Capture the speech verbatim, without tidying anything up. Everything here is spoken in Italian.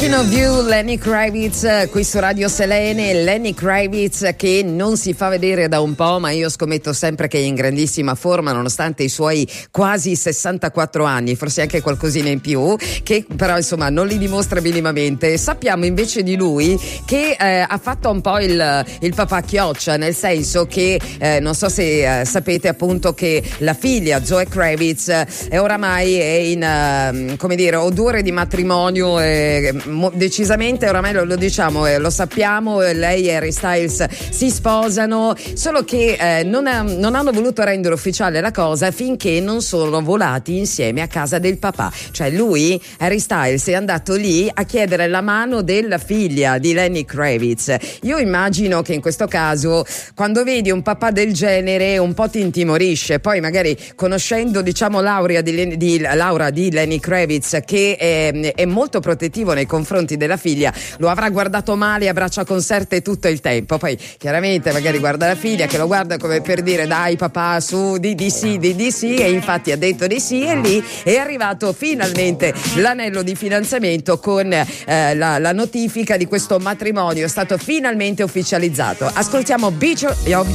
Thinking of You, Lenny Kravitz, qui su Radio Selene. Lenny Kravitz che non si fa vedere da un po', ma io scommetto sempre che è in grandissima forma nonostante i suoi quasi sessantaquattro anni, forse anche qualcosina in più, che però insomma non li dimostra minimamente. Sappiamo invece di lui che eh, ha fatto un po' il, il papà chioccia, nel senso che eh, non so se eh, sapete appunto che la figlia Zoe Kravitz è oramai è in uh, come dire odore di matrimonio, eh, mo- decisamente oramai lo, lo diciamo, eh, lo sappiamo, eh, lei e Harry Styles si sposano, solo che eh, non, ha, non hanno voluto rendere ufficiale la cosa finché non sono volati insieme a casa del papà. Cioè lui, Harry Styles, è andato lì a chiedere la mano della figlia di Lenny Kravitz. Io immagino che in questo caso quando vedi un papà del genere un po' ti intimorisce, poi magari conoscendo diciamo Laura di, di, Laura di Lenny Kravitz che è, è molto protettivo nei confronti della figlia, lo avrà guardato male a braccia conserte tutto il tempo, poi chiaramente magari guarda la figlia che lo guarda come per dire dai papà su di, di sì di, di sì, e infatti ha detto di sì, e lì è arrivato finalmente l'anello di fidanzamento con eh, la, la notifica di questo matrimonio, è stato finalmente ufficializzato. Ascoltiamo Beach of